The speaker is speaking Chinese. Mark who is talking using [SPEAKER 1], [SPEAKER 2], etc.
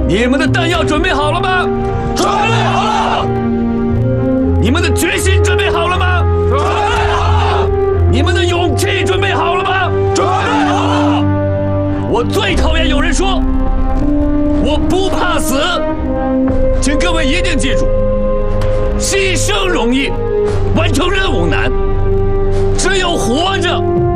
[SPEAKER 1] 你们的弹药准备好了吗？
[SPEAKER 2] 准备好了。
[SPEAKER 1] 你们的决心准备好了吗？
[SPEAKER 2] 准备好了。
[SPEAKER 1] 你们的勇气准备好了吗？
[SPEAKER 2] 准备好了。
[SPEAKER 1] 我最讨厌有人说我不怕死，请各位一定记住，牺牲容易，完成任务难。只有活着，